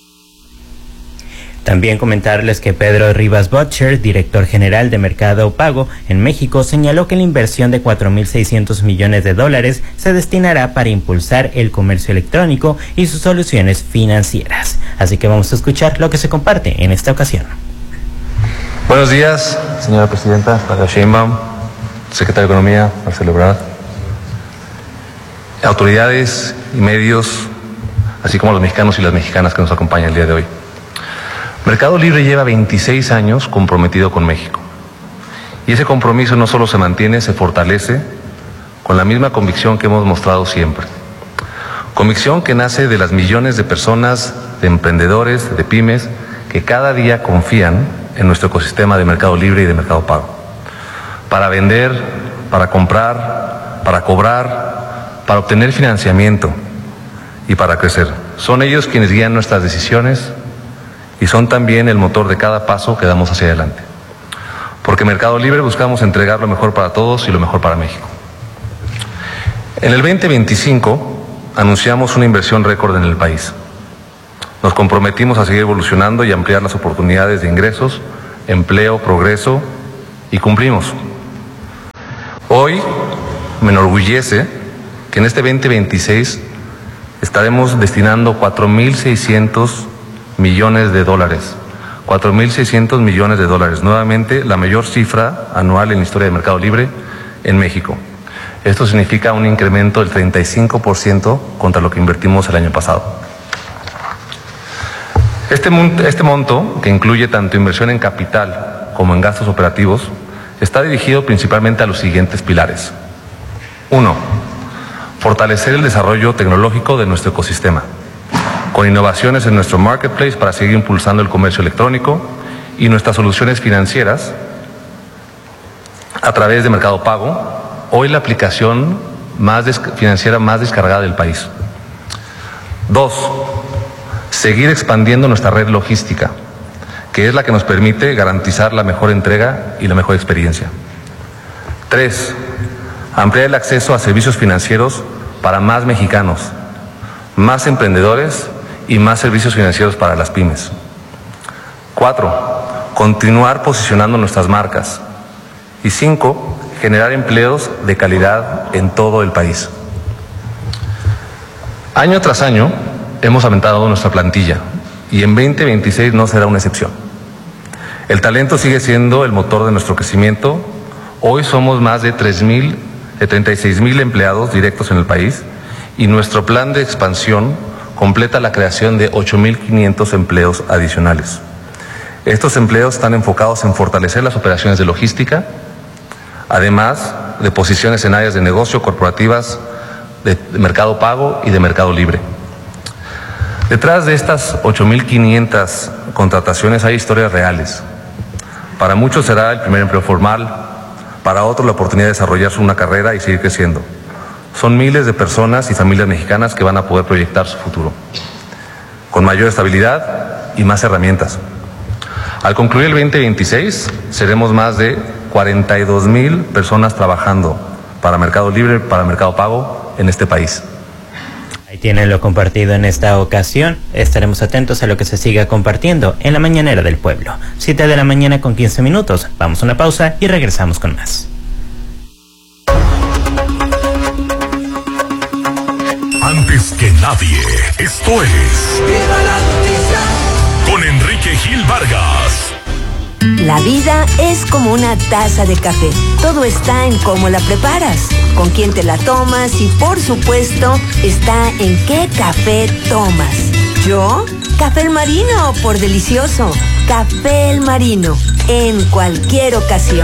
También comentarles que Pedro Rivas Butcher, director general de Mercado Pago en México, señaló que la inversión de $4,600 millones se destinará para impulsar el comercio electrónico y sus soluciones financieras. Así que vamos a escuchar lo que se comparte en esta ocasión. Buenos días, señora presidenta, Claudia Sheinbaum, secretario de Economía, Marcelo Ebrard, autoridades y medios, así como los mexicanos y las mexicanas que nos acompañan el día de hoy. Mercado Libre lleva 26 años comprometido con México. Y ese compromiso no solo se mantiene, se fortalece con la misma convicción que hemos mostrado siempre. Convicción que nace de las millones de personas de emprendedores, de pymes, que cada día confían en nuestro ecosistema de Mercado Libre y de Mercado Pago. Para vender, para comprar, para cobrar, para obtener financiamiento y para crecer. Son ellos quienes guían nuestras decisiones y son también el motor de cada paso que damos hacia adelante. Porque en Mercado Libre buscamos entregar lo mejor para todos y lo mejor para México. En el 2025 anunciamos una inversión récord en el país. Nos comprometimos a seguir evolucionando y ampliar las oportunidades de ingresos, empleo, progreso, y cumplimos. Hoy me enorgullece que en este 2026 estaremos destinando 4.600 millones de dólares. 4.600 millones de dólares, nuevamente la mayor cifra anual en la historia de Mercado Libre en México. Esto significa un incremento del 35% contra lo que invertimos el año pasado. Este monto, que incluye tanto inversión en capital como en gastos operativos, está dirigido principalmente a los siguientes pilares. 1. Fortalecer el desarrollo tecnológico de nuestro ecosistema, con innovaciones en nuestro marketplace para seguir impulsando el comercio electrónico y nuestras soluciones financieras a través de Mercado Pago, hoy la aplicación financiera más descargada del país. 2. Seguir expandiendo nuestra red logística, que es la que nos permite garantizar la mejor entrega y la mejor experiencia. 3. Ampliar el acceso a servicios financieros para más mexicanos, más emprendedores y más servicios financieros para las pymes. 4. Continuar posicionando nuestras marcas. Y 5. Generar empleos de calidad en todo el país. Año tras año hemos aumentado nuestra plantilla y en 2026 no será una excepción. El talento sigue siendo el motor de nuestro crecimiento. Hoy somos más de 36,000 empleados directos en el país y nuestro plan de expansión completa la creación de 8,500 empleos adicionales. Estos empleos están enfocados en fortalecer las operaciones de logística, además de posiciones en áreas de negocio corporativas, de Mercado Pago y de Mercado Libre. Detrás de estas 8,500 contrataciones hay historias reales. Para muchos será el primer empleo formal, para otros la oportunidad de desarrollarse una carrera y seguir creciendo. Son miles de personas y familias mexicanas que van a poder proyectar su futuro, con mayor estabilidad y más herramientas. Al concluir el 2026, seremos más de 42,000 personas trabajando para Mercado Libre, para Mercado Pago en este país. Ahí tienen lo compartido en esta ocasión. Estaremos atentos a lo que se siga compartiendo en la Mañanera del Pueblo. 7 de la mañana con 15 minutos. Vamos a una pausa y regresamos con más. Antes que nadie, esto es Viva la noticia con Enrique Gil Vargas. La vida es como una taza de café. Todo está en cómo la preparas, con quién te la tomas y, por supuesto, está en qué café tomas. ¿Yo? Café El Marino, por delicioso. Café El Marino, en cualquier ocasión.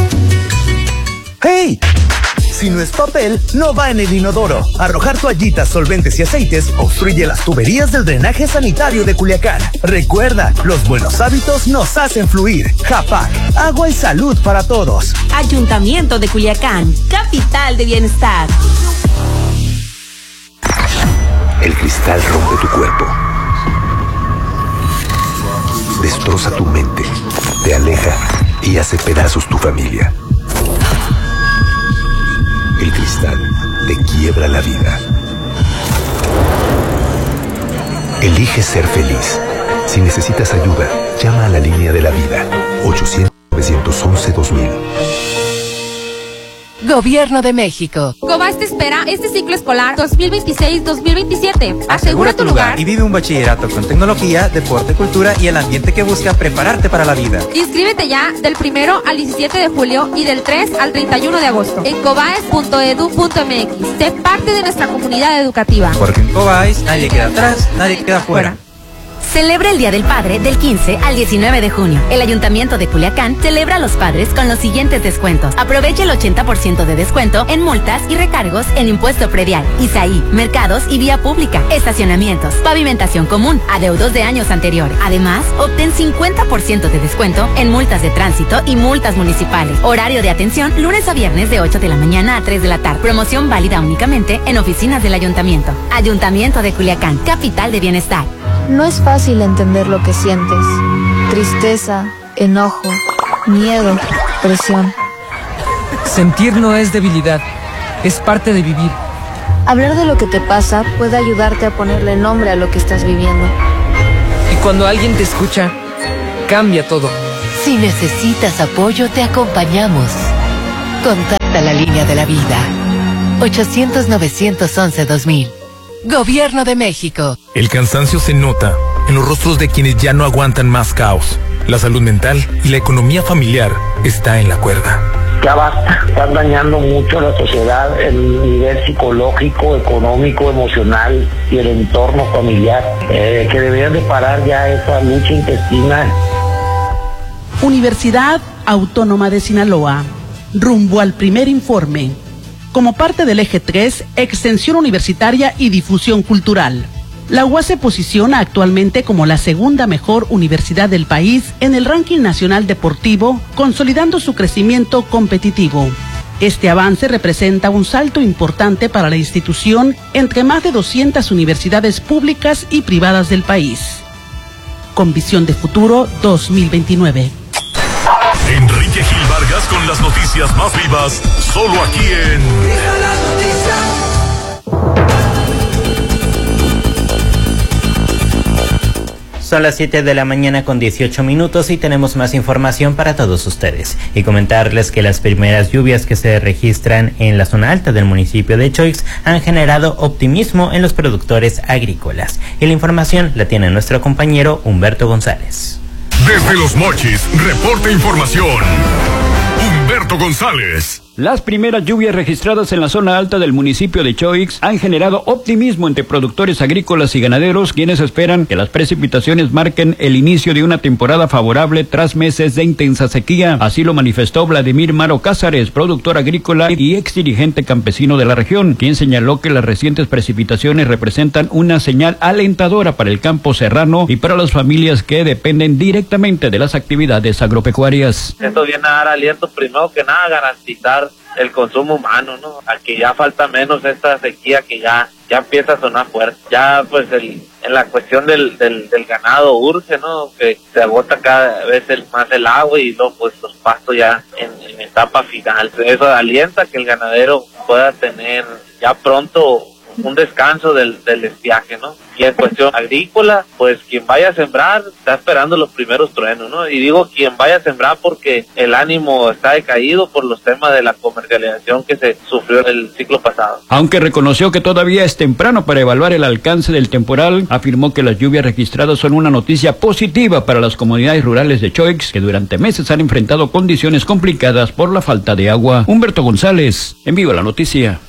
¡Hey! Si no es papel, no va en el inodoro. Arrojar toallitas, solventes y aceites obstruye las tuberías del drenaje sanitario de Culiacán. Recuerda, los buenos hábitos nos hacen fluir. Japac, agua y salud para todos. Ayuntamiento de Culiacán, capital de bienestar. El cristal rompe tu cuerpo. Destroza tu mente, te aleja y hace pedazos tu familia. El cristal te quiebra la vida. Elige ser feliz. Si necesitas ayuda, llama a la línea de la vida. 800-911-2000. Gobierno de México. Cobás te espera este ciclo escolar 2026-2027. Asegura tu lugar y vive un bachillerato con tecnología, deporte, cultura y el ambiente que busca prepararte para la vida. Inscríbete ya del 1 al 17 de julio y del 3 al 31 de agosto en cobaes.edu.mx. Sé parte de nuestra comunidad educativa. Porque en Cobáis nadie queda atrás, nadie queda fuera. Celebra el Día del Padre del 15 al 19 de junio. El Ayuntamiento de Culiacán celebra a los padres con los siguientes descuentos. Aprovecha el 80% de descuento en multas y recargos en impuesto predial, ISAI, mercados y vía pública, estacionamientos, pavimentación común, adeudos de años anteriores. Además, obtén 50% de descuento en multas de tránsito y multas municipales. Horario de atención lunes a viernes de 8 de la mañana a 3 de la tarde. Promoción válida únicamente en oficinas del Ayuntamiento. Ayuntamiento de Culiacán, capital de bienestar. No es fácil entender lo que sientes. Tristeza, enojo, miedo, presión. Sentir no es debilidad, es parte de vivir. Hablar de lo que te pasa puede ayudarte a ponerle nombre a lo que estás viviendo. Y cuando alguien te escucha, cambia todo. Si necesitas apoyo, te acompañamos. Contacta la línea de la vida. 800-911-2000. Gobierno de México. El cansancio se nota en los rostros de quienes ya no aguantan más caos. La salud mental y la economía familiar está en la cuerda. Ya basta, están dañando mucho a la sociedad, el nivel psicológico, económico, emocional y el entorno familiar, que deberían de parar ya esa lucha intestina. Universidad Autónoma de Sinaloa, rumbo al primer informe. Como parte del eje 3, extensión universitaria y difusión cultural. La UAS se posiciona actualmente como la segunda mejor universidad del país en el ranking nacional deportivo, consolidando su crecimiento competitivo. Este avance representa un salto importante para la institución entre más de 200 universidades públicas y privadas del país. Con visión de futuro 2029. Enrique Gil Vargas con las noticias más vivas, solo aquí en Viva la Noticia. Son las 7 de la mañana con 18 minutos y tenemos más información para todos ustedes. Y comentarles que las primeras lluvias que se registran en la zona alta del municipio de Choix han generado optimismo en los productores agrícolas. Y la información la tiene nuestro compañero Humberto González. Desde Los Mochis, reporta información. Humberto González. Las primeras lluvias registradas en la zona alta del municipio de Choix han generado optimismo entre productores agrícolas y ganaderos, quienes esperan que las precipitaciones marquen el inicio de una temporada favorable tras meses de intensa sequía. Así lo manifestó Vladimir Maro Cázares, productor agrícola y ex dirigente campesino de la región, quien señaló que las recientes precipitaciones representan una señal alentadora para el campo serrano y para las familias que dependen directamente de las actividades agropecuarias. Esto viene a dar aliento, primero que nada, garantizar el consumo humano, ¿no? Aquí ya falta menos esta sequía que ya empieza a sonar fuerte. Ya pues en la cuestión del ganado urge, ¿no? Que se agota cada vez más el agua y luego pues los pastos ya en etapa final. Eso alienta que el ganadero pueda tener ya pronto un descanso del estiaje, ¿no? Y en cuestión agrícola, pues quien vaya a sembrar está esperando los primeros truenos, ¿no? Y digo quien vaya a sembrar porque el ánimo está decaído por los temas de la comercialización que se sufrió el ciclo pasado. Aunque reconoció que todavía es temprano para evaluar el alcance del temporal, afirmó que las lluvias registradas son una noticia positiva para las comunidades rurales de Choix, que durante meses han enfrentado condiciones complicadas por la falta de agua. Humberto González, en Viva la Noticia.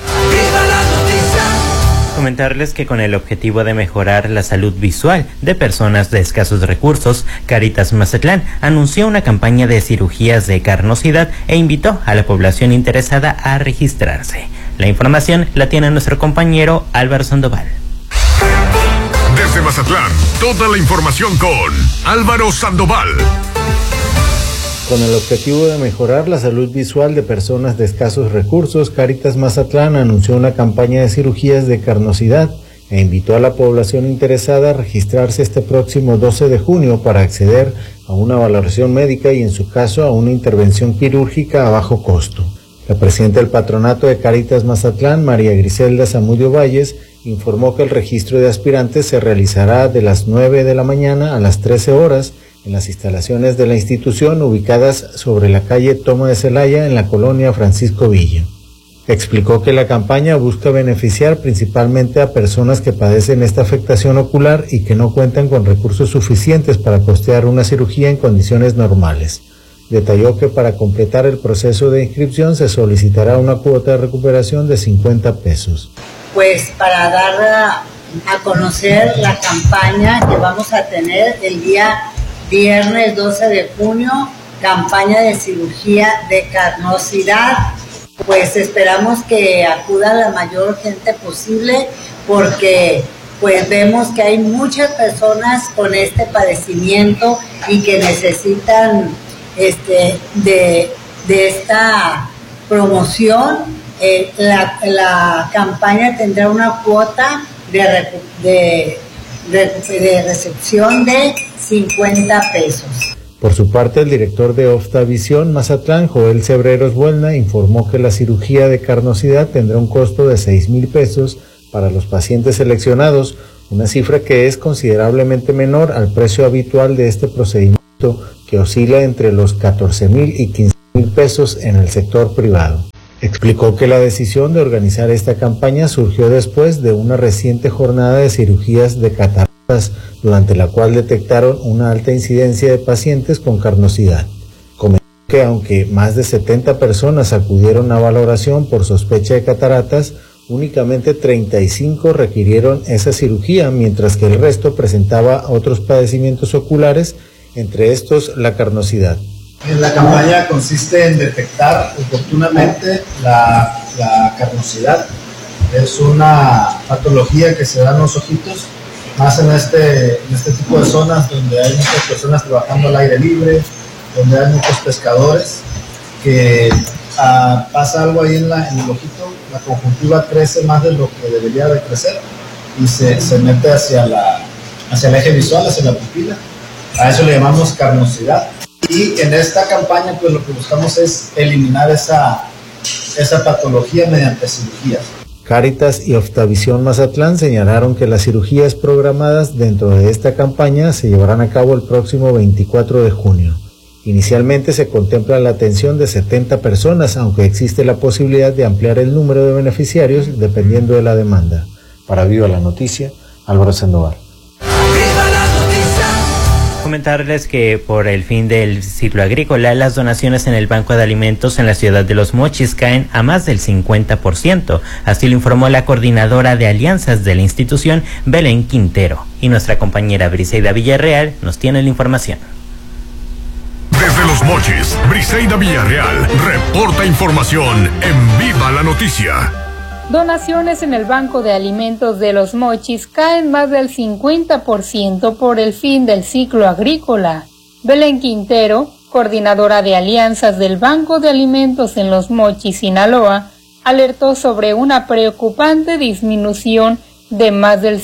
Comentarles que con el objetivo de mejorar la salud visual de personas de escasos recursos, Caritas Mazatlán anunció una campaña de cirugías de carnosidad e invitó a la población interesada a registrarse. La información la tiene nuestro compañero Álvaro Sandoval. Desde Mazatlán, toda la información con Álvaro Sandoval. Con el objetivo de mejorar la salud visual de personas de escasos recursos, Caritas Mazatlán anunció una campaña de cirugías de carnosidad e invitó a la población interesada a registrarse este próximo 12 de junio para acceder a una valoración médica y en su caso a una intervención quirúrgica a bajo costo. La presidenta del patronato de Caritas Mazatlán, María Griselda Zamudio Valles, informó que el registro de aspirantes se realizará de las 9 de la mañana a las 13 horas en las instalaciones de la institución ubicadas sobre la calle Toma de Celaya en la colonia Francisco Villa. Explicó que la campaña busca beneficiar principalmente a personas que padecen esta afectación ocular y que no cuentan con recursos suficientes para costear una cirugía en condiciones normales. Detalló que para completar el proceso de inscripción se solicitará una cuota de recuperación de 50 pesos. Pues para dar a conocer la campaña que vamos a tener el día viernes 12 de junio, campaña de cirugía de carnosidad. Pues esperamos que acuda la mayor gente posible porque pues vemos que hay muchas personas con este padecimiento y que necesitan de esta promoción. La campaña tendrá una cuota de recepción de 50 pesos. Por su parte, el director de Oftavisión Mazatlán, Joel Cebreros Buelna, informó que la cirugía de carnosidad tendrá un costo de 6,000 pesos para los pacientes seleccionados, una cifra que es considerablemente menor al precio habitual de este procedimiento, que oscila entre los 14,000 y 15,000 pesos en el sector privado. Explicó que la decisión de organizar esta campaña surgió después de una reciente jornada de cirugías de cataratas, durante la cual detectaron una alta incidencia de pacientes con carnosidad. Comentó que aunque más de 70 personas acudieron a valoración por sospecha de cataratas, únicamente 35 requirieron esa cirugía, mientras que el resto presentaba otros padecimientos oculares, entre estos la carnosidad. La campaña consiste en detectar oportunamente la carnosidad. Es una patología que se da en los ojitos, más en este tipo de zonas donde hay muchas personas trabajando al aire libre, donde hay muchos pescadores, que pasa algo ahí en el ojito, la conjuntiva crece más de lo que debería de crecer y se mete hacia el eje visual, hacia la pupila. A eso le llamamos carnosidad. Y en esta campaña pues lo que buscamos es eliminar esa patología mediante cirugías. Cáritas y Oftavisión Mazatlán señalaron que las cirugías programadas dentro de esta campaña se llevarán a cabo el próximo 24 de junio. Inicialmente se contempla la atención de 70 personas, aunque existe la posibilidad de ampliar el número de beneficiarios dependiendo de la demanda. Para Viva la Noticia, Álvaro Sandoval. Comentarles que por el fin del ciclo agrícola, las donaciones en el Banco de Alimentos en la ciudad de Los Mochis caen a más del 50%. Así lo informó la coordinadora de alianzas de la institución, Belén Quintero. Y nuestra compañera Briseida Villarreal nos tiene la información. Desde Los Mochis, Briseida Villarreal reporta información en Viva la Noticia. Donaciones en el Banco de Alimentos de Los Mochis caen más del 50% por el fin del ciclo agrícola. Belén Quintero, coordinadora de alianzas del Banco de Alimentos en Los Mochis, Sinaloa, alertó sobre una preocupante disminución de más del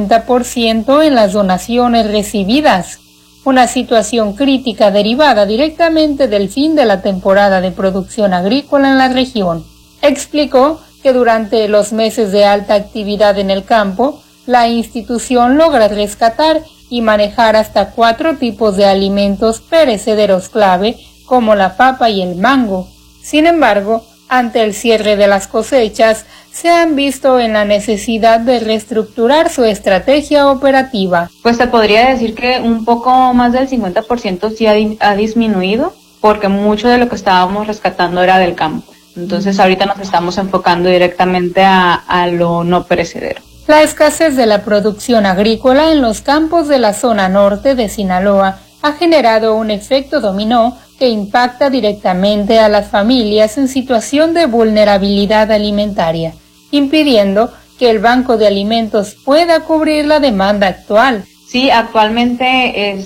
50% en las donaciones recibidas, una situación crítica derivada directamente del fin de la temporada de producción agrícola en la región. Explicó que durante los meses de alta actividad en el campo, la institución logra rescatar y manejar hasta 4 tipos de alimentos perecederos clave, como la papa y el mango. Sin embargo, ante el cierre de las cosechas, se han visto en la necesidad de reestructurar su estrategia operativa. Pues se podría decir que un poco más del 50% sí ha disminuido, porque mucho de lo que estábamos rescatando era del campo. Entonces ahorita nos estamos enfocando directamente a lo no perecedero. La escasez de la producción agrícola en los campos de la zona norte de Sinaloa ha generado un efecto dominó que impacta directamente a las familias en situación de vulnerabilidad alimentaria, impidiendo que el Banco de Alimentos pueda cubrir la demanda actual. Sí, actualmente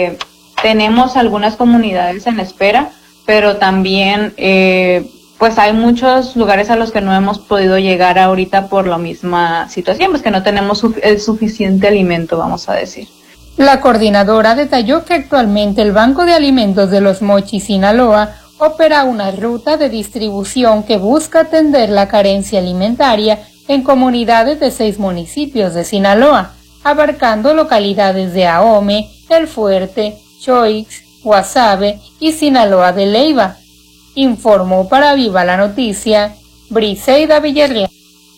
tenemos algunas comunidades en espera, pero también pues hay muchos lugares a los que no hemos podido llegar ahorita por la misma situación, pues que no tenemos el suficiente alimento, vamos a decir. La coordinadora detalló que actualmente el Banco de Alimentos de Los Mochis, Sinaloa, opera una ruta de distribución que busca atender la carencia alimentaria en comunidades de 6 municipios de Sinaloa, abarcando localidades de Ahome, El Fuerte, Choix, Guasave y Sinaloa de Leiva. Informó para Viva la Noticia, Briseida Villarreal.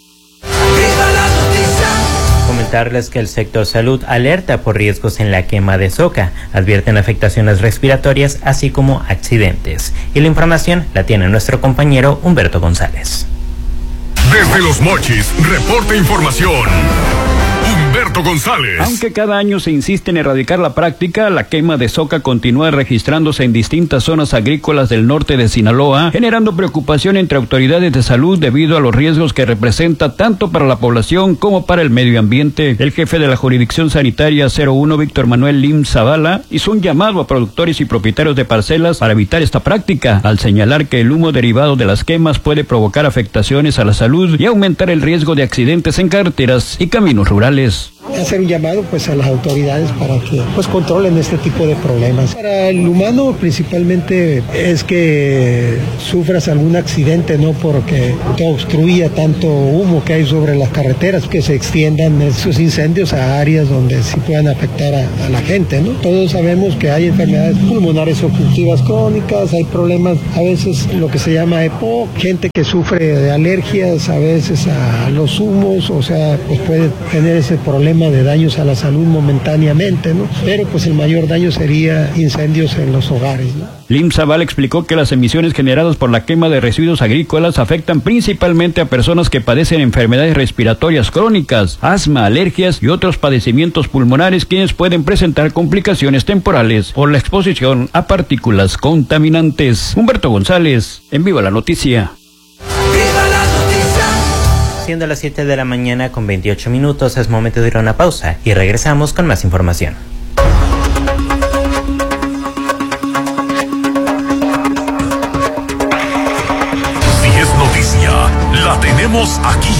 Comentarles que el sector salud alerta por riesgos en la quema de soca, advierten afectaciones respiratorias así como accidentes. Y la información la tiene nuestro compañero Humberto González. Desde Los Mochis, reporta información, Humberto González. Aunque cada año se insiste en erradicar la práctica, la quema de soca continúa registrándose en distintas zonas agrícolas del norte de Sinaloa, generando preocupación entre autoridades de salud debido a los riesgos que representa tanto para la población como para el medio ambiente. El jefe de la Jurisdicción Sanitaria 01, Víctor Manuel Lim Zavala, hizo un llamado a productores y propietarios de parcelas para evitar esta práctica, al señalar que el humo derivado de las quemas puede provocar afectaciones a la salud y aumentar el riesgo de accidentes en carreteras y caminos rurales. Hacer un llamado pues a las autoridades para que pues controlen este tipo de problemas. Para el humano principalmente es que sufras algún accidente, no porque te obstruya tanto humo que hay sobre las carreteras, que se extiendan esos incendios a áreas donde sí puedan afectar a la gente, ¿no? Todos sabemos que hay enfermedades pulmonares obstructivas crónicas, hay problemas a veces lo que se llama EPOC, gente que sufre de alergias a veces a los humos, o sea, pues puede tener ese problema de daños a la salud momentáneamente, ¿no? Pero pues el mayor daño sería incendios en los hogares, ¿no? Lim Zavala explicó que las emisiones generadas por la quema de residuos agrícolas afectan principalmente a personas que padecen enfermedades respiratorias crónicas, asma, alergias y otros padecimientos pulmonares, quienes pueden presentar complicaciones temporales por la exposición a partículas contaminantes. Humberto González, en Viva la Noticia. Siendo las 7 de la mañana con 28 minutos, es momento de ir a una pausa y regresamos con más información. Si es noticia, la tenemos aquí.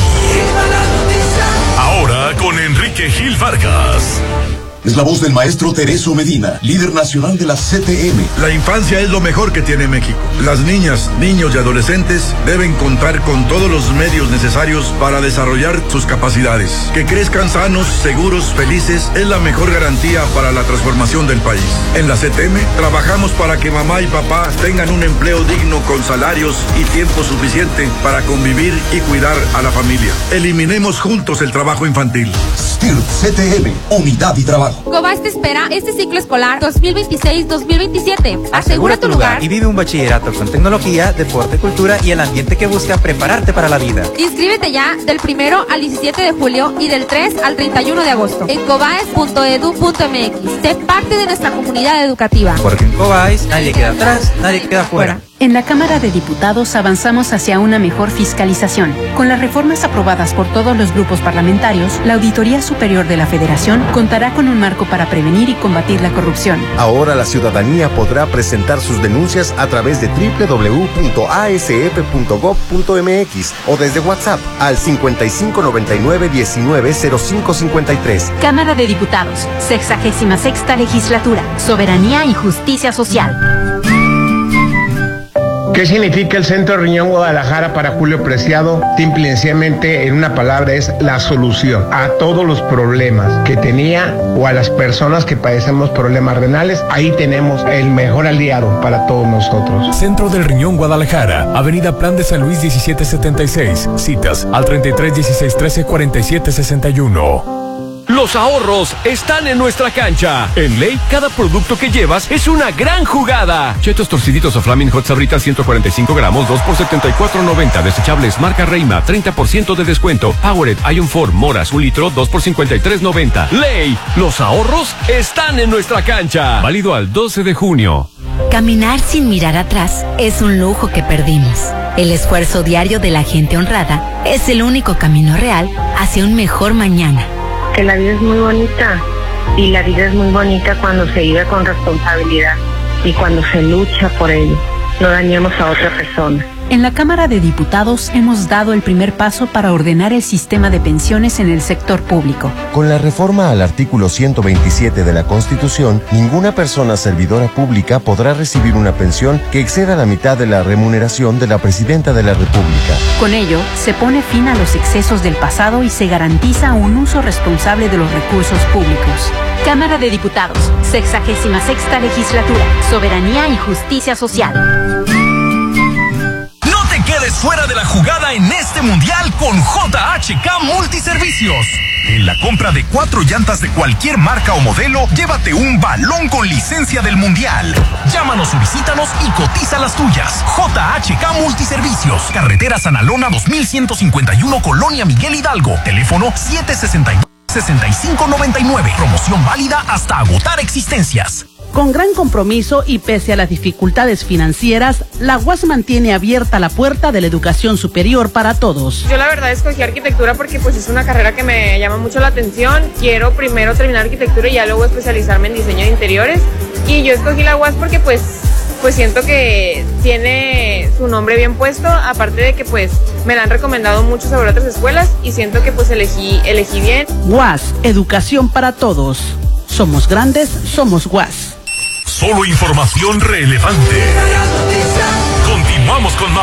Ahora con Enrique Gil Vargas. Es la voz del maestro Tereso Medina, líder nacional de la CTM. La infancia es lo mejor que tiene México. Las niñas, niños y adolescentes deben contar con todos los medios necesarios para desarrollar sus capacidades. Que crezcan sanos, seguros, felices es la mejor garantía para la transformación del país. En la CTM trabajamos para que mamá y papá tengan un empleo digno con salarios y tiempo suficiente para convivir y cuidar a la familia. Eliminemos juntos el trabajo infantil. STIRT CTM, unidad y trabajo. Cobás te espera este ciclo escolar 2026-2027. Asegura tu lugar y vive un bachillerato con tecnología, deporte, cultura y el ambiente que busca prepararte para la vida. Inscríbete ya del 1 al 17 de julio y del 3 al 31 de agosto en cobaes.edu.mx. Sé parte de nuestra comunidad educativa. Porque en Cobaes nadie queda atrás, nadie queda fuera. En la Cámara de Diputados avanzamos hacia una mejor fiscalización. Con las reformas aprobadas por todos los grupos parlamentarios, la Auditoría Superior de la Federación contará con un marco para prevenir y combatir la corrupción. Ahora la ciudadanía podrá presentar sus denuncias a través de www.asep.gov.mx o desde WhatsApp al 5599-190553. Cámara de Diputados, 66ª Legislatura, Soberanía y Justicia Social. ¿Qué significa el Centro Riñón Guadalajara para Julio Preciado? Simple y sencillamente, en una palabra, es la solución a todos los problemas que tenía o a las personas que padecemos problemas renales. Ahí tenemos el mejor aliado para todos nosotros. Centro del Riñón Guadalajara, Avenida Plan de San Luis 1776. Citas al 33 16 13 47 61. Los ahorros están en nuestra cancha. En Ley, cada producto que llevas es una gran jugada. Chetos torciditos o Flaming Hot Sabritas 145 gramos, 2 por $74.90. Desechables marca Reima, 30% de descuento. Powered Ion 4 Moras, 1 litro, 2 por $53.90. Ley, los ahorros están en nuestra cancha. Válido al 12 de junio. Caminar sin mirar atrás es un lujo que perdimos. El esfuerzo diario de la gente honrada es el único camino real hacia un mejor mañana. Que la vida es muy bonita y la vida es muy bonita cuando se vive con responsabilidad y cuando se lucha por ello. No dañemos a otra persona. En la Cámara de Diputados hemos dado el primer paso para ordenar el sistema de pensiones en el sector público. Con la reforma al artículo 127 de la Constitución, ninguna persona servidora pública podrá recibir una pensión que exceda la mitad de la remuneración de la Presidenta de la República. Con ello, se pone fin a los excesos del pasado y se garantiza un uso responsable de los recursos públicos. Cámara de Diputados, 66ª Legislatura, Soberanía y Justicia Social. Quedes fuera de la jugada en este mundial con JHK Multiservicios. En la compra de 4 llantas de cualquier marca o modelo, llévate un balón con licencia del mundial. Llámanos o visítanos y cotiza las tuyas. JHK Multiservicios. Carretera San Alona 2151, Colonia Miguel Hidalgo. Teléfono 762 6599. Promoción válida hasta agotar existencias. Con gran compromiso y pese a las dificultades financieras, la UAS mantiene abierta la puerta de la educación superior para todos. Yo la verdad escogí arquitectura porque pues es una carrera que me llama mucho la atención. Quiero primero terminar arquitectura y ya luego especializarme en diseño de interiores. Y yo escogí la UAS porque pues siento que tiene su nombre bien puesto, aparte de que pues me la han recomendado mucho sobre otras escuelas y siento que pues elegí bien. UAS, educación para todos. Somos grandes, somos UAS. Solo información relevante. Continuamos con más.